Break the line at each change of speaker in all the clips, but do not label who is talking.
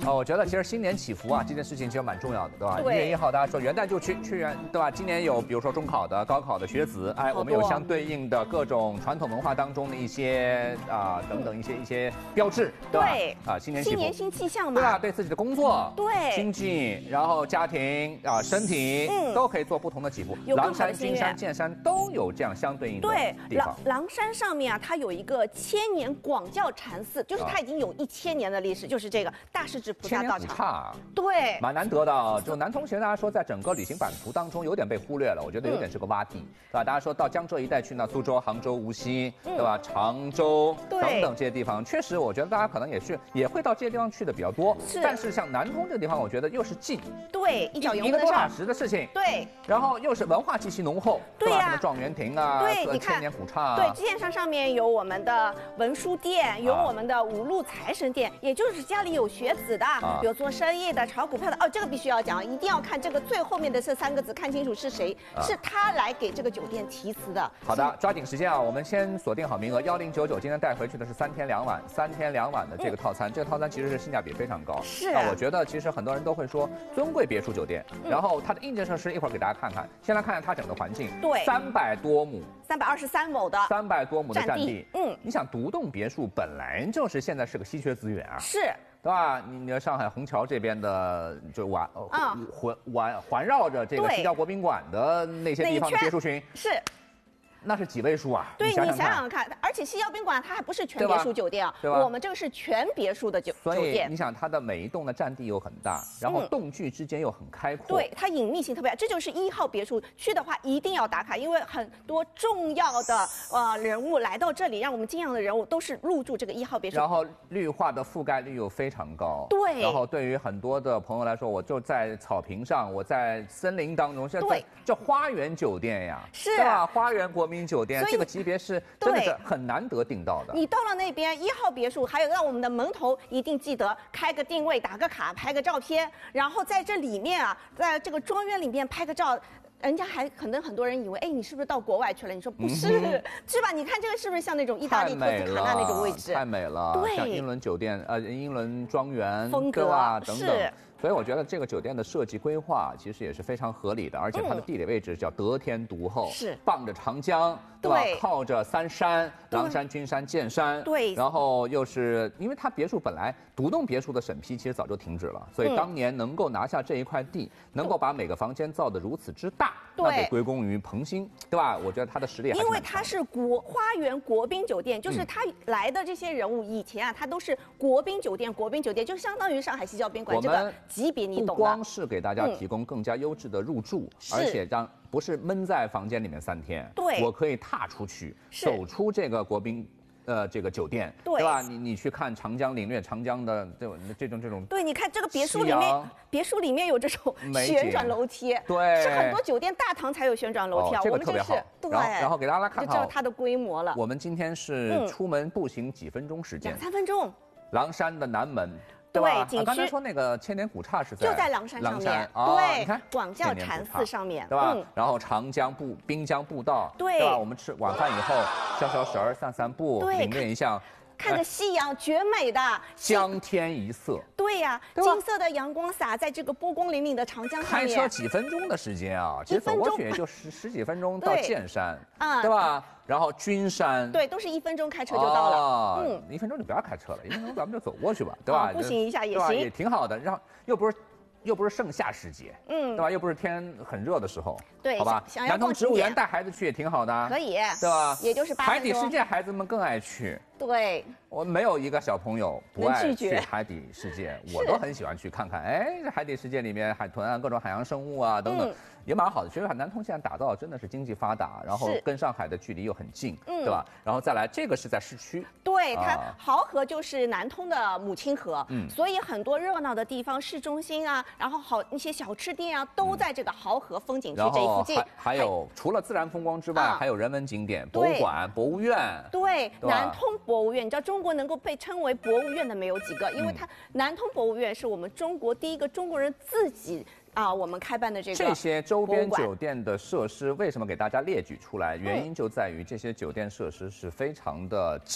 我觉得其实新年祈福啊，这件事情其实蛮重要的，对吧
对
？1月1号大家说元旦就去元，对吧？今年有比如说中考的、高考的学子，哎，我们有相对应的各种传统文化当中的一些等等一些标志，对吧？
对
新年祈福，
新年新气象嘛，
对吧？对自己的工作、
对
经济，然后家庭身体，都可以做不同的祈福。
有更
狼山、
好的心愿
君山、剑山都有这样相对应的
对，
地方。
狼山上面啊，它有一个千年广教禅寺，就是它已经有1000年的历史，就是这个大势至菩萨道场。对，
蛮难得的。就南通，其实大家说在整个旅行版图当中有点被忽略了，我觉得有点是个洼地，对吧？大家说到江浙一带去呢，苏州、杭州、无锡，对吧？常州等等这些地方，确实我觉得大家可能也会到这些地方去的比较多。
是，
但是像南通这个地方，我觉得又是近，
对，一脚油
1个多小时的事情，
对，
然后又是文化气息浓厚，
对呀，
什么状元亭啊，
对，你看
千年古刹啊，
对，剑山上面有我们的文殊殿，有我们的五路财神殿，也就是家里有学子的，有做生意的、炒股票的。哦，这个必须要讲，一定要看这个最后面的这3个字，看清楚是谁，是他来给这个酒店题词的。
好的，抓紧时间啊，我们先锁定好名额1099，今天带回去的是3天2晚，3天2晚的这个套餐，这个套餐其实是性价比非常高。
是，
我觉得其实很多人都会说尊贵别墅酒店，然后它的硬件设施一会儿给大家看看，先来看看它整个环境。
对
，300多亩
，323亩的
，300多亩的占地。
你
想独栋别墅本来就是现在是个稀缺资源啊。
是。
对吧？你的上海虹桥这边的就环绕着这个西郊国宾馆的那些地方的别墅群
是。
那是几位数啊？
对，你想想看，而且西郊宾馆它还不是全别墅酒店啊，
对吧？
我们这个是全别墅的酒店。
所以你想，它的每一栋的占地又很大，然后栋距之间又很开阔，
对，它隐秘性特别好。这就是1号别墅，去的话一定要打卡，因为很多重要的人物来到这里，让我们敬仰的人物都是入住这个1号别墅。
然后绿化的覆盖率又非常高，
对。
然后对于很多的朋友来说，我就在草坪上，我在森林当中，现在这花园酒店呀，
是，
对吧？花园国民酒店这个级别是真的是很难得订到的。
你到了那边1号别墅，还有让我们的门头一定记得开个定位、打个卡、拍个照片，然后在这里面啊，在这个庄园里面拍个照。人家还可能很多人以为，哎，你是不是到国外去了？你说不是，是吧？你看这个是不是像那种意大利托斯卡纳那种位置？
太美了，
对，
像英伦酒店、英伦庄园
风格
啊等等。
是。
所以我觉得这个酒店的设计规划其实也是非常合理的，而且它的地理位置叫得天独厚，
是
傍着长江，对吧？靠着3山，狼山、君山、剑山，
对。
然后又是因为它别墅本来独栋别墅的审批其实早就停止了，所以当年能够拿下这一块地，能够把每个房间造得如此之大，那得归功于彭星，对吧？我觉得他的实力还是
因为他是花园国宾酒店，就是他来的这些人物以前啊，他都是国宾酒店，就相当于上海西郊宾馆这个级别，你懂的。
不光是给大家提供更加优质的入住，而且让不是闷在房间里面3天，
对，
我可以踏出去，走出这个国宾。这个酒店，对吧？你去看长江领略长江的这种，
对，你看这个别墅里面有这种旋转楼梯，
对，
是很多酒店大堂才有旋转楼梯啊。
这个特别好。
对，
然后给大家看
就知道它的规模了。
我们今天是出门步行几分钟时间
，2、3分钟。
狼山的南门。
对，景区
刚才说那个千年古刹是
就在狼山上面，对，
你看
广教禅寺上面，
对吧？然后长江滨江步道，
对
吧？我们吃晚饭以后消消食儿、散步，领略一下。
看着夕阳，绝美的
江天一色。
对呀，金色的阳光洒在这个波光粼粼的长江上面。
开车几分钟的时间啊，其实走过去也就十几分钟到剑山，对吧？然后君山，
对，都是1分钟开车就到了。
1分钟就不要开车了，1分钟咱们就走过去吧，对吧？
步行一下也行，
也挺好的。然后又不是盛夏时节，对吧？又不是天很热的时候，
对，
好吧？南通植物园带孩子去也挺好的，
可以，
对吧？
也就是8分钟。
海底世界孩子们更爱去，
对，
我没有一个小朋友不爱去海底世界，我都很喜欢去看看。哎，这海底世界里面海豚啊，各种海洋生物啊等等，也蛮好的。其实南通现在打造真的是经济发达，然后跟上海的距离又很近，对吧？然后再来，这个是在市区，
对，它濠河就是南通的母亲河，所以很多热闹的地方，市中心啊，然后一些小吃店啊，都在这个濠河风景区这一附近。
还有除了自然风光之外，还有人文景点、博物馆、博物院。
对，南通博物院，你知道中国能够被称为博物院的没有几个，因为它南通博物院是我们中国第一个中国人自己我们开办的这
些周边酒店的设施，为什么给大家列举出来？原因就在于这些酒店设施是非常的近。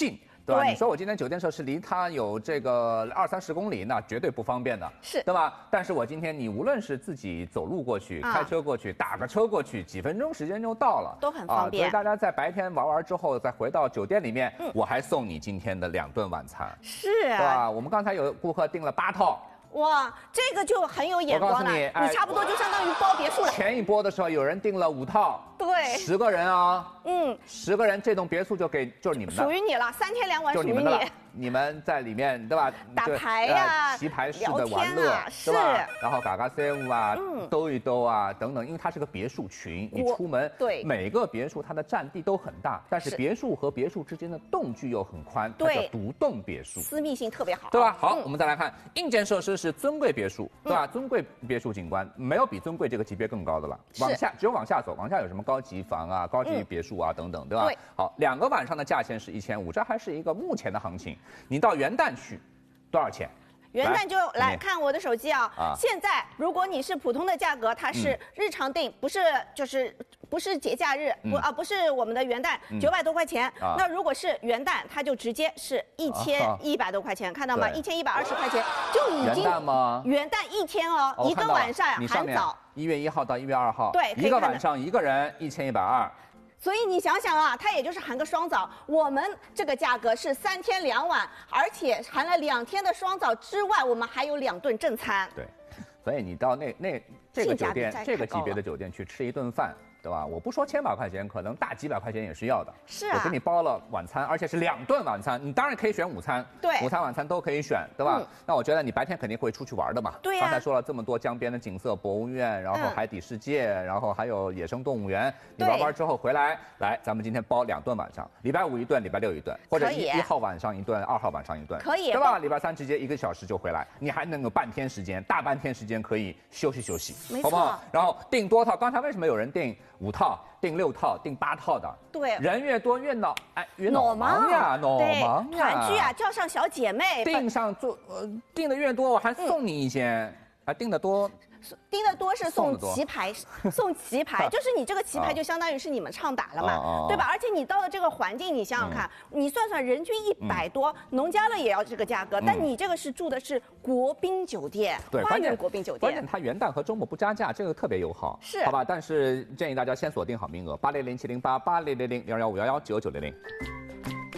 对吧？你说我今天酒店设施离它有这个20-30公里，那绝对不方便的，
是，
对吧？但是我今天你无论是自己走路过去、开车过去、打个车过去，几分钟时间就到了，
都很方便。
所以大家在白天玩完之后，再回到酒店里面，我还送你今天的2顿晚餐，
是，
对吧？我们刚才有顾客订了8套。
哇，这个就很有眼光了。你差不多就相当于包别墅了。
前一波的时候，有人订了5套，
对
，10个人啊，10个人，这栋别墅就是你们的，
属于你了，3天2晚属于你。
你们在里面对吧？
打牌呀，
棋牌式的玩乐，
是
吧？然后嘎嘎 CF 啊，兜一兜啊，等等。因为它是个别墅群，你出门，
对，
每个别墅它的占地都很大，但是别墅和别墅之间的栋距又很宽，它叫独栋别墅，
私密性特别好，
对吧？好，我们再来看硬件设施是尊贵别墅，对吧？尊贵别墅景观没有比尊贵这个级别更高的了，只有往下走，往下有什么高级房啊、高级别墅啊等等，对吧？好，2个晚上的价钱是1500，这还是一个目前的行情。你到元旦去，多少钱？
元旦就来看我的手机啊！现在如果你是普通的价格，它是日常订，不是节假日，不是我们的元旦，900多块钱。那如果是元旦，它就直接是1100多块钱，看到吗？1120块钱就已经。
元旦吗？
元旦1天哦，一个晚上含早。
1月1号到1月2号，
对，
一个晚上1个人1120。
所以你想想啊，它也就是含个双早，我们这个价格是3天2晚，而且含了2天的双早之外，我们还有2顿正餐。
对，所以你到这个酒店这个级别的酒店去吃一顿饭，对吧？我不说千把块钱，可能大几百块钱也是要的。
是啊，
我给你包了晚餐，而且是2顿晚餐，你当然可以选午餐，
对，
午餐晚餐都可以选，对吧？那我觉得你白天肯定会出去玩的嘛。
对呀。
刚才说了这么多江边的景色，博物院，然后海底世界，然后还有野生动物园。你玩完之后回来，咱们今天包2顿晚上，礼拜5一顿，礼拜6一顿，或者1号晚上一顿，2号晚上一顿，
可以，
对吧？礼拜3直接1个小时就回来，你还能有半天时间，大半天时间可以休息休息，好不好？然后订多套，刚才为什么有人订5套？订6套、订8套的，
对，
人越多越脑忙呀，脑忙呀，
团聚啊，叫上小姐妹，
订的越多，我还送你一些，订的多
是送棋牌，送棋牌，就是你这个棋牌就相当于是你们唱打了嘛，对吧？而且你到了这个环境，你想想看，你算算人均100多，农家乐也要这个价格，但你这个是住的是国宾酒店，花园国宾酒店，
关键它元旦和周末不加价，这个特别友好，
是，
好吧？但是建议大家先锁定好名额，80070880000115119900。